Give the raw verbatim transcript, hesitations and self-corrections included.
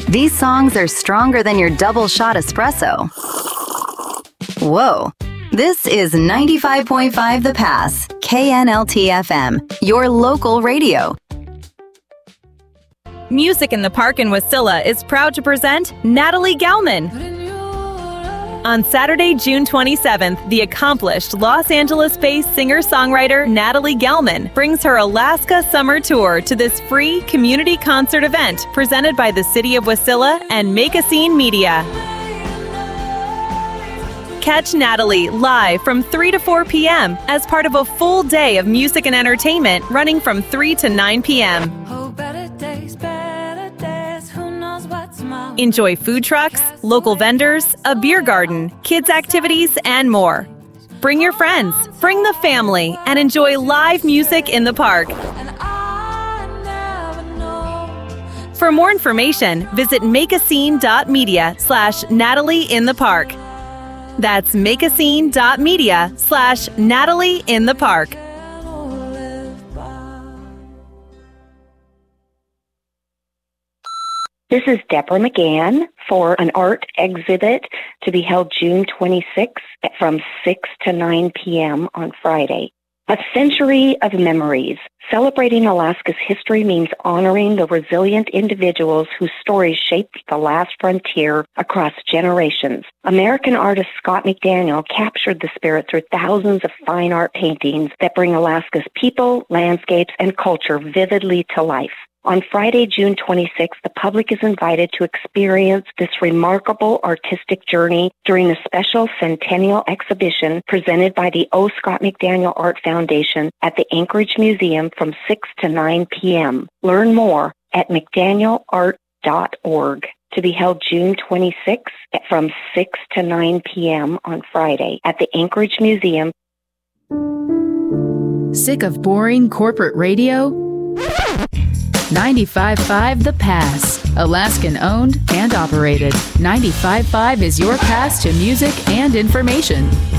These songs are stronger than your double shot espresso. Whoa. This is ninety-five point five The Pass, K N L T F M, your local radio. Music in the Park in Wasilla is proud to present Natalie Gallman. On Saturday, June twenty-seventh, the accomplished Los Angeles-based singer-songwriter Natalie Gallman brings her Alaska Summer Tour to this free community concert event presented by the City of Wasilla and Make a Scene Media. Catch Natalie live from three to four p.m. as part of a full day of music and entertainment running from three to nine p.m. Enjoy food trucks, local vendors, a beer garden, kids' activities, and more. Bring your friends, bring the family, and enjoy live music in the park. For more information, visit makeascene.media slash Natalie in the Park. That's makeascene.media slash Natalie in the Park. This is Deborah McGann for an art exhibit to be held June twenty-sixth from six to nine p.m. on Friday. A Century of Memories. Celebrating Alaska's history means honoring the resilient individuals whose stories shaped the last frontier across generations. American artist Scott McDaniel captured the spirit through thousands of fine art paintings that bring Alaska's people, landscapes, and culture vividly to life. On Friday, June twenty-sixth, the public is invited to experience this remarkable artistic journey during a special centennial exhibition presented by the O. Scott McDaniel Art Foundation at the Anchorage Museum from six to nine p.m. Learn more at mcdaniel art dot org. To be held June twenty-sixth from six to nine p.m. on Friday at the Anchorage Museum. Sick of boring corporate radio? ninety-five point five The Pass. Alaskan owned and operated. ninety-five point five is your pass to music and information.